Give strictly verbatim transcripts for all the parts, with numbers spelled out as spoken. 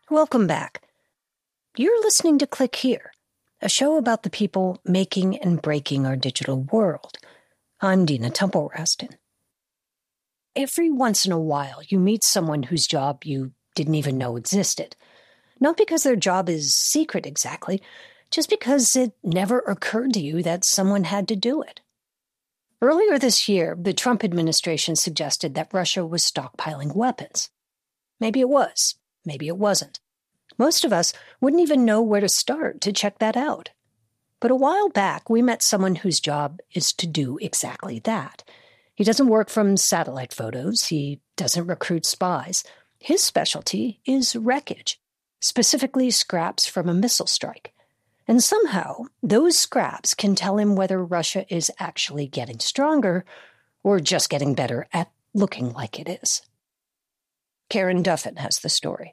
Welcome back. You're listening to Click Here, a show about the people making and breaking our digital world. I'm Dina Temple-Raston. Every once in a while, you meet someone whose job you didn't even know existed. Not because their job is secret exactly, just because it never occurred to you that someone had to do it. Earlier this year, the Trump administration suggested that Russia was stockpiling weapons. Maybe it was, maybe it wasn't. Most of us wouldn't even know where to start to check that out. But a while back, we met someone whose job is to do exactly that. He doesn't work from satellite photos. He doesn't recruit spies. His specialty is wreckage, specifically scraps from a missile strike. And somehow, those scraps can tell him whether Russia is actually getting stronger or just getting better at looking like it is. Karen Duffin has the story.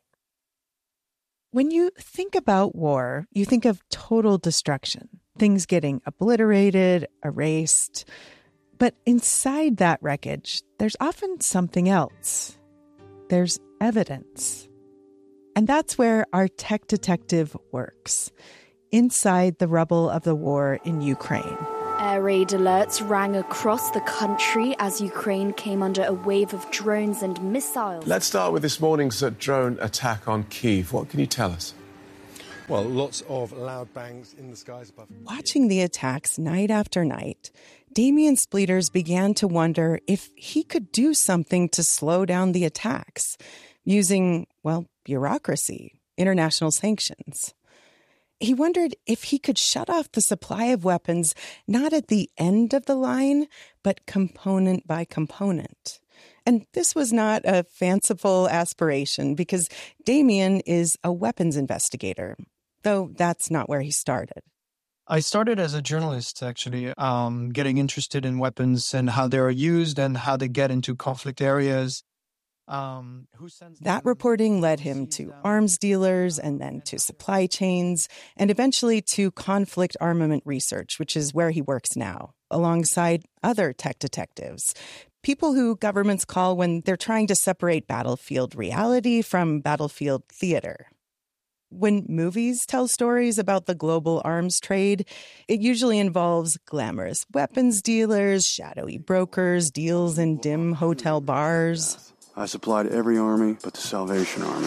When you think about war, you think of total destruction, things getting obliterated, erased. But inside that wreckage, there's often something else. There's evidence. And that's where our tech detective works, inside the rubble of the war in Ukraine. Air raid alerts rang across the country as Ukraine came under a wave of drones and missiles. Let's start with this morning's uh, drone attack on Kyiv. What can you tell us? Well, lots of loud bangs in the skies above. Watching the attacks night after night, Damian Spleeters began to wonder if he could do something to slow down the attacks using, well, bureaucracy, international sanctions. He wondered if he could shut off the supply of weapons not at the end of the line, but component by component. And this was not a fanciful aspiration because Damian is a weapons investigator, though that's not where he started. I started as a journalist, actually, um, getting interested in weapons and how they are used and how they get into conflict areas. Um, who sends that reporting led him to arms dealers and then to supply chains and eventually to conflict armament research, which is where he works now, alongside other tech detectives, people who governments call when they're trying to separate battlefield reality from battlefield theater. When movies tell stories about the global arms trade, it usually involves glamorous weapons dealers, shadowy brokers, deals in dim hotel bars. I supplied every army but the Salvation Army.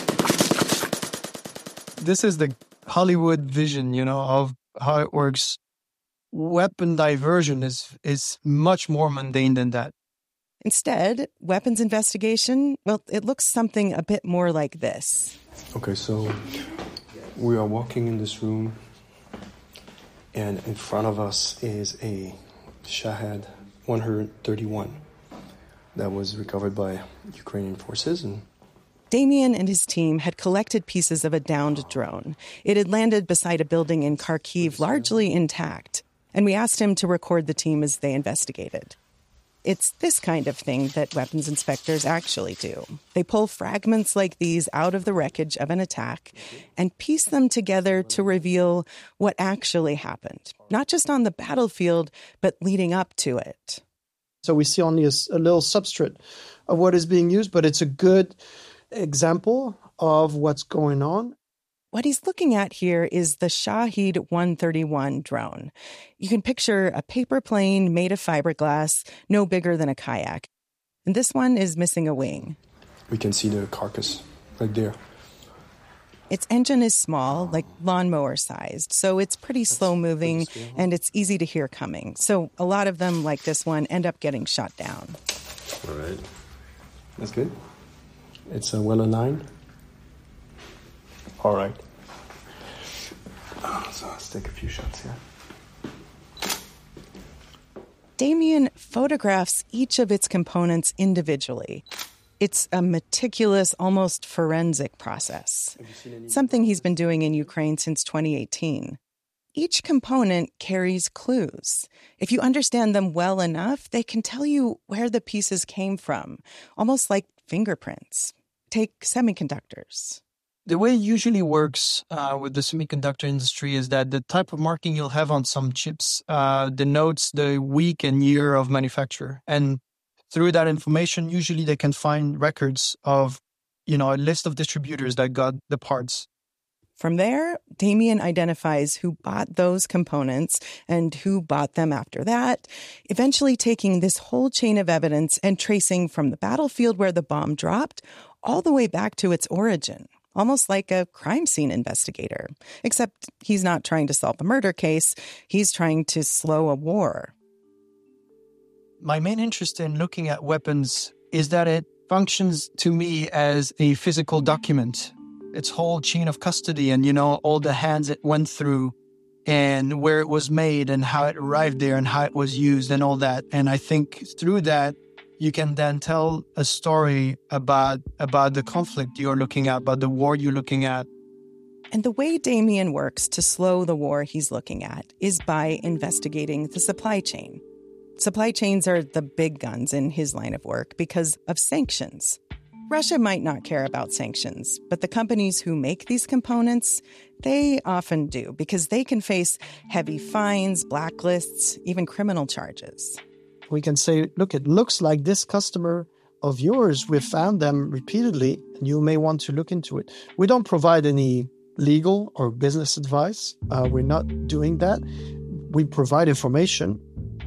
This is the Hollywood vision, you know, of how it works. Weapon diversion is is much more mundane than that. Instead, weapons investigation, well, it looks something a bit more like this. Okay, so we are walking in this room, and in front of us is a Shahed one thirty-one. That was recovered by Ukrainian forces. And Damian and his team had collected pieces of a downed drone. It had landed beside a building in Kharkiv, largely intact, and we asked him to record the team as they investigated. It's this kind of thing that weapons inspectors actually do. They pull fragments like these out of the wreckage of an attack and piece them together to reveal what actually happened, not just on the battlefield, but leading up to it. So we see only a, a little substrate of what is being used, but it's a good example of what's going on. What he's looking at here is the Shahed one thirty-one drone. You can picture a paper plane made of fiberglass, no bigger than a kayak. And this one is missing a wing. We can see the carcass right there. Its engine is small, like lawnmower-sized, so it's pretty slow-moving, and it's easy to hear coming. So a lot of them, like this one, end up getting shot down. All right. That's good. It's a well aligned. All right. Oh, so let's take a few shots here. Damian photographs each of its components individually. It's a meticulous, almost forensic process, something he's been doing in Ukraine since twenty eighteen. Each component carries clues. If you understand them well enough, they can tell you where the pieces came from, almost like fingerprints. Take semiconductors. The way it usually works uh, with the semiconductor industry is that the type of marking you'll have on some chips uh, denotes the week and year of manufacture. And through that information, usually they can find records of you know, a list of distributors that got the parts. From there, Damien identifies who bought those components and who bought them after that, eventually taking this whole chain of evidence and tracing from the battlefield where the bomb dropped all the way back to its origin, almost like a crime scene investigator. Except he's not trying to solve a murder case, he's trying to slow a war. My main interest in looking at weapons is that it functions to me as a physical document. Its whole chain of custody and, you know, all the hands it went through and where it was made and how it arrived there and how it was used and all that. And I think through that, you can then tell a story about, about the conflict you're looking at, about the war you're looking at. And the way Damien works to slow the war he's looking at is by investigating the supply chain. Supply chains are the big guns in his line of work because of sanctions. Russia might not care about sanctions, but the companies who make these components, they often do because they can face heavy fines, blacklists, even criminal charges. We can say, look, it looks like this customer of yours, we've found them repeatedly, and you may want to look into it. We don't provide any legal or business advice. Uh, we're not doing that. We provide information.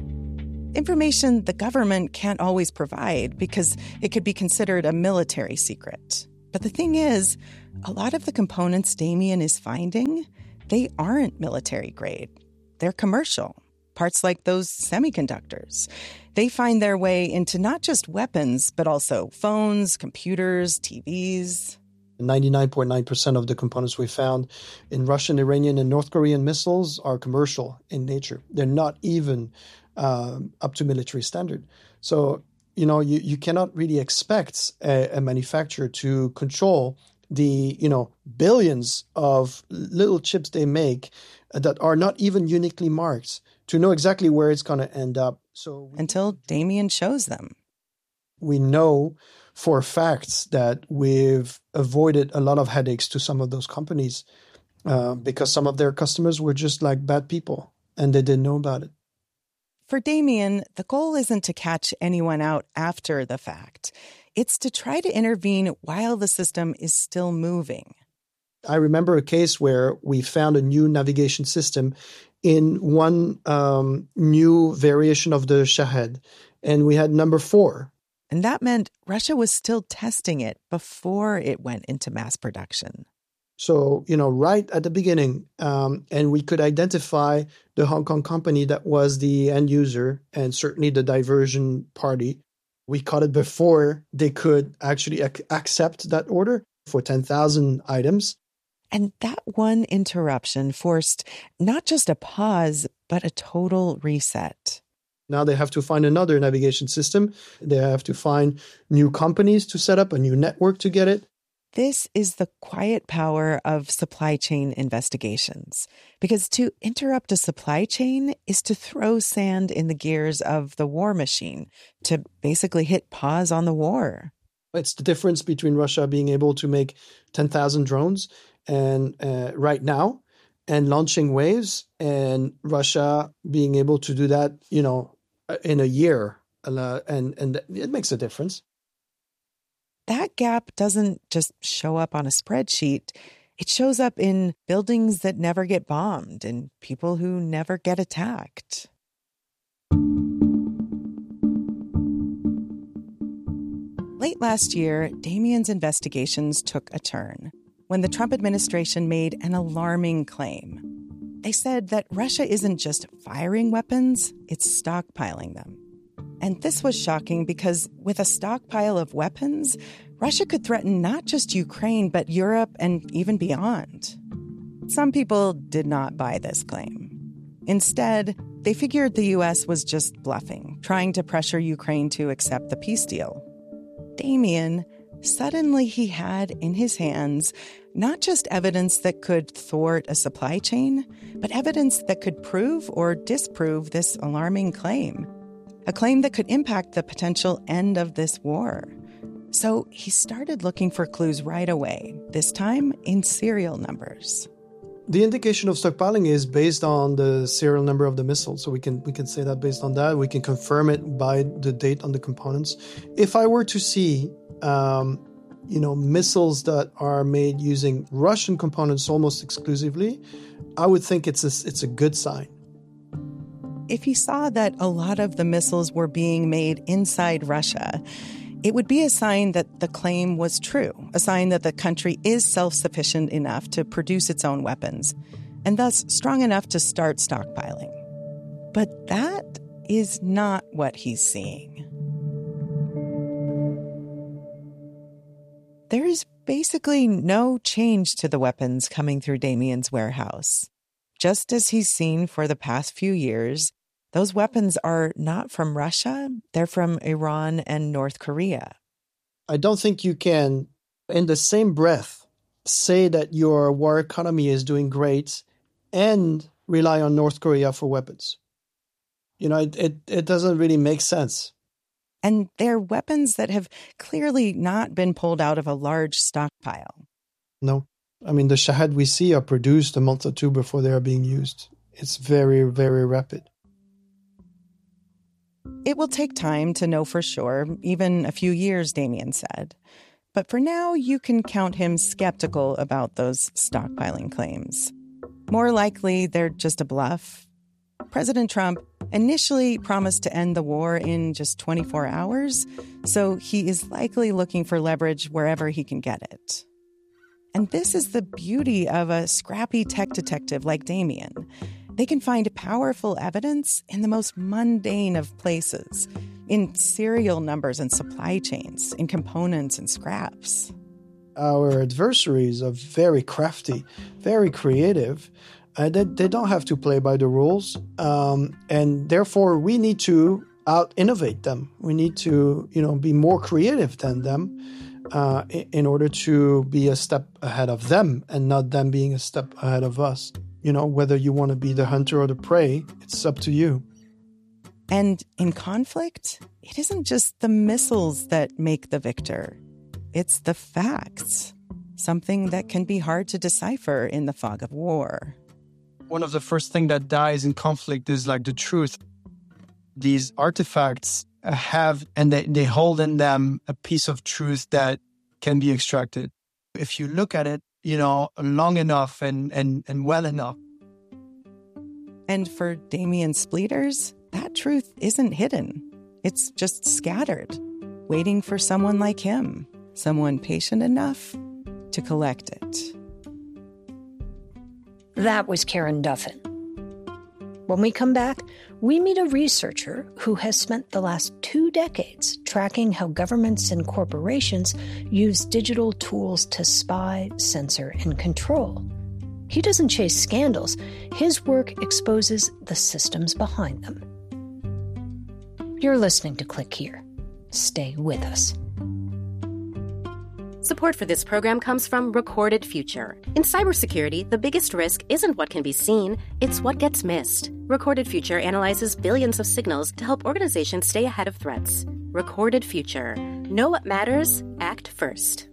Information the government can't always provide because it could be considered a military secret. But the thing is, a lot of the components Damien is finding, they aren't military grade. They're commercial. Parts like those semiconductors. They find their way into not just weapons, but also phones, computers, T Vs. ninety-nine point nine percent of the components we found in Russian, Iranian, and North Korean missiles are commercial in nature. They're not even um, up to military standard. So, you know, you, you cannot really expect a, a manufacturer to control the, you know, billions of little chips they make that are not even uniquely marked to know exactly where it's going to end up. So until Damien shows them. We know for a fact that we've avoided a lot of headaches to some of those companies uh, because some of their customers were just like bad people and they didn't know about it. For Damien, the goal isn't to catch anyone out after the fact. It's to try to intervene while the system is still moving. I remember a case where we found a new navigation system in one um, new variation of the Shahed, and we had number four. And that meant Russia was still testing it before it went into mass production. So, you know, right at the beginning, um, and we could identify the Hong Kong company that was the end user and certainly the diversion party. We caught it before they could actually ac- accept that order for ten thousand items. And that one interruption forced not just a pause, but a total reset. Now they have to find another navigation system. They have to find new companies to set up, a new network to get it. This is the quiet power of supply chain investigations. Because to interrupt a supply chain is to throw sand in the gears of the war machine, to basically hit pause on the war. It's the difference between Russia being able to make ten thousand drones and uh, right now and launching waves, and Russia being able to do that, you know, in a year. Uh, and, and it makes a difference. That gap doesn't just show up on a spreadsheet. It shows up in buildings that never get bombed and people who never get attacked. Late last year, Damien's investigations took a turn when the Trump administration made an alarming claim. They said that Russia isn't just firing weapons, it's stockpiling them. And this was shocking because with a stockpile of weapons, Russia could threaten not just Ukraine, but Europe and even beyond. Some people did not buy this claim. Instead, they figured the U S was just bluffing, trying to pressure Ukraine to accept the peace deal. Damien, suddenly he had in his hands not just evidence that could thwart a supply chain, but evidence that could prove or disprove this alarming claim. A claim that could impact the potential end of this war. So he started looking for clues right away, this time in serial numbers. The indication of stockpiling is based on the serial number of the missile. So we can we can say that based on that. We can confirm it by the date on the components. If I were to see um, you know, missiles that are made using Russian components almost exclusively, I would think it's a, it's a good sign. If he saw that a lot of the missiles were being made inside Russia, it would be a sign that the claim was true, a sign that the country is self-sufficient enough to produce its own weapons, and thus strong enough to start stockpiling. But that is not what he's seeing. There is basically no change to the weapons coming through Damien's warehouse. Just as he's seen for the past few years, those weapons are not from Russia, they're from Iran and North Korea. I don't think you can, in the same breath, say that your war economy is doing great and rely on North Korea for weapons. You know, it, it, it doesn't really make sense. And they're weapons that have clearly not been pulled out of a large stockpile. No. I mean, the Shahed we see are produced a month or two before they are being used. It's very, very rapid. It will take time to know for sure, even a few years, Damien said. But for now, you can count him skeptical about those stockpiling claims. More likely, they're just a bluff. President Trump initially promised to end the war in just twenty-four hours, so he is likely looking for leverage wherever he can get it. And this is the beauty of a scrappy tech detective like Damien. They can find powerful evidence in the most mundane of places, in serial numbers and supply chains, in components and scraps. Our adversaries are very crafty, very creative. Uh, they, they don't have to play by the rules. Um, and therefore, we need to out-innovate them. We need to, you know, be more creative than them uh, in, in order to be a step ahead of them and not them being a step ahead of us. You know, whether you want to be the hunter or the prey, it's up to you. And in conflict, it isn't just the missiles that make the victor. It's the facts, something that can be hard to decipher in the fog of war. One of the first things that dies in conflict is like the truth. These artifacts have, and they, they hold in them a piece of truth that can be extracted. If you look at it, you know, long enough and, and, and well enough. And for Damien Spleeters, that truth isn't hidden. It's just scattered, waiting for someone like him, someone patient enough to collect it. That was Karen Duffin. When we come back, we meet a researcher who has spent the last two decades tracking how governments and corporations use digital tools to spy, censor, and control. He doesn't chase scandals. His work exposes the systems behind them. You're listening to Click Here. Stay with us. Support for this program comes from Recorded Future. In cybersecurity, the biggest risk isn't what can be seen, it's what gets missed. Recorded Future analyzes billions of signals to help organizations stay ahead of threats. Recorded Future. Know what matters? Act first.